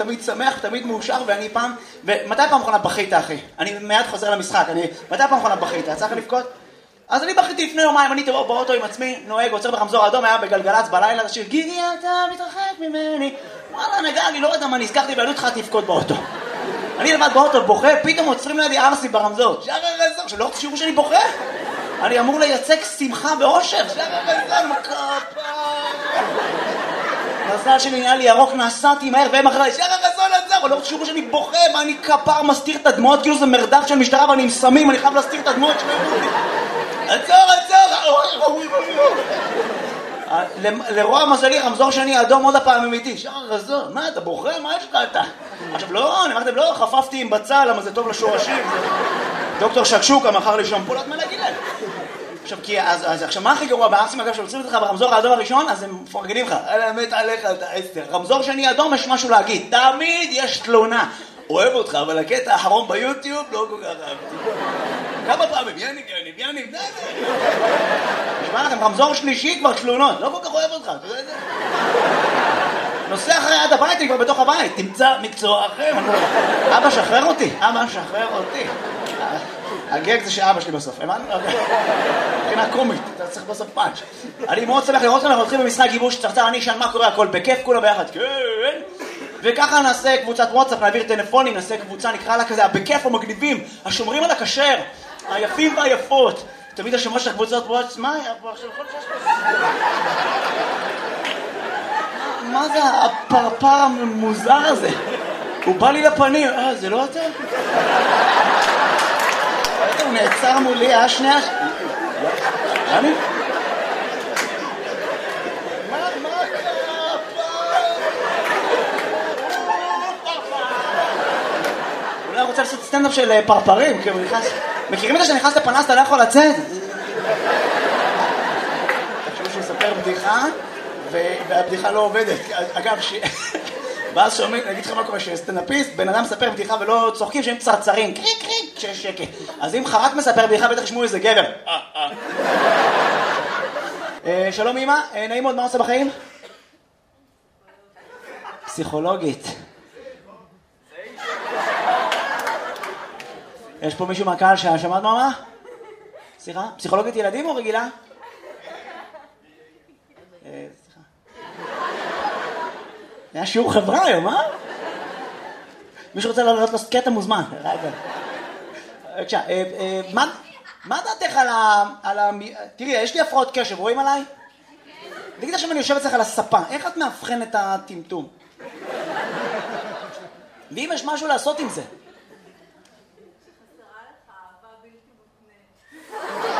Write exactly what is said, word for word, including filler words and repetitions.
תמיד שמח, תמיד מאושר, ואני פעם... ומתי פעם אחרונה בכית, אחי? אני מיד חוזר למשחק, אני... מתי פעם אחרונה בכית? צריך לבכות? אז אני בכיתי לפני יומיים, אני טבעו באוטו עם עצמי, נוהג, עוצר ברמזור אדום, היה בגלגלץ בלילה, זה שיר, גיגי, אתה מתרחק ממני. וואלה, נגע לי, לא יודע מה, נזכרתי, ואני התחלתי לבכות באוטו. אני לבד באוטו, בוכה, פתאום עוצרים לידי ארסי ברמזור. שחר רזון, שלא רוצה שיראו שאני בוכה? אני אמור לייצג שמחה ואושר. שחר רזון, מקפה. מזל שלי נהיה לי ירוק, נסעתי מהר, והם אחרי, שחר רזון עצר, אבל לא רוצה שיראו שאני בוכה, ואני כפר מסתיר את הדמעות, כאילו זה מרדף של משטרה, ואני עם סמים, אני חייב להסתיר את הדמעות שלהם. עצור, עצור! לרוע מזלי, רמזור שני אדום עוד הפעם אמיתי. שחר רזון, מה אתה בוכה? מה יש לך אתה? עכשיו לא, אני אמרתם לא, חפפתי עם בצל, למה זה טוב לשורשים. דוקטור שקשוקה מכר לי שמפולת מלגילל. עכשיו, כי, אז, אז, עכשיו, מה הכי גרוע? בארסים, אגב, שעוצרים אותך ברמזור האדום הראשון, אז הם מפרגנים לך. אלא מת עליך, אתה עשר. רמזור שני אדום, יש משהו להגיד. תמיד יש תלונה. אוהב אותך, אבל הקטע האחרון ביוטיוב לא כל כך אהבתי. כמה פעמים? יניב, יניב, יניב, די די. נשמע לכם, רמזור שלישי כבר תלונות. לא כל כך אוהב אותך, אתה יודע את זה? נוסע אחרי עד הבית, אני כבר בתוך הבית. תמצא מקצוע אחר. אבא, שחרר אותי. אבא, שחרר אותי. הגג זה שאבא שלי בסוף. הבנת? מבחינה קומית. אתה צריך בסוף פאנץ'. אני מאוד שמח לראות כאן, אנחנו הולכים במשחק גיבוש צרצר, אני אשאל מה קורה, הכל בכיף, כולה ביחד. כן. וככה נעשה קבוצת וואטסאפ, נעביר טלפונים, נעשה קבוצה, נקרא לה כזה, בכיף המגניבים, השומרים על הכשר, היפים והיפות. תמיד השומר של הקבוצות וואטסאפ, מה היה פה עכשיו? מה זה הפרפר המוזר הזה? הוא בא לי לפנים, אה, זה לא אתה? הוא נעצר מולי, אה, שנייה? אני? אולי רוצה לעשות סטנדאפ של פרפרים, כי הוא נכנס... מכירים את זה שנכנס לפנס, אתה לא יכול לצאת? תחשבו שהוא יספר בדיחה, והבדיחה לא עובדת. אגב, ואז שומעים, נגיד לך מה קורה, שסטנדאפיסט, בן אדם מספר בדיחה ולא צוחקים, שהם צרצרים, קריק קריק, כשיש שקט. אז אם חרק מספר בדיחה, בטח ישמעו איזה גבר. שלום אמא, נעים מאוד, מה עושה בחיים? פסיכולוגית. יש פה מישהו מהקהל ששמעת מה? סליחה? פסיכולוגית ילדים או רגילה? סליחה. היה שיעור חברה היום, אה? מישהו רוצה לעלות לו קטע מוזמן. בבקשה, מה דעתך על ה... תראי, יש לי הפרעות קשב, רואים עליי? תגיד עכשיו אני יושבת אצלך על הספה, איך את מאבחן את הטמטום? ואם יש משהו לעשות עם זה?